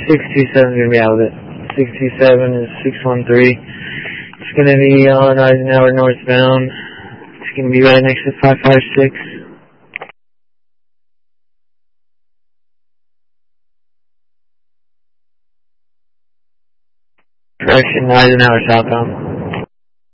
627 is going to be out of it. 627 is 613. It's going to be on Eisenhower northbound. It's going to be right next to 556. Correction, Eisenhower southbound.